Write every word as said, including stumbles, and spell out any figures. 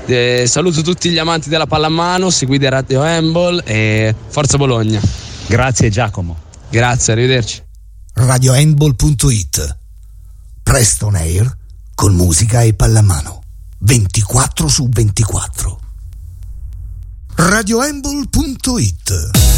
Eh, saluto tutti gli amanti della pallamano, seguite Radio Handball e Forza Bologna. Grazie Giacomo. Grazie, arrivederci. radio handball punto it. Presto on air con musica e pallamano ventiquattro su ventiquattro. radio handball punto it.